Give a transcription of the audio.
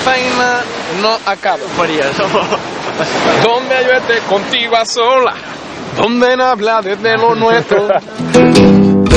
faena no acaba. María, Donde yo esté contigo a sola, donde no habla desde lo nuestro.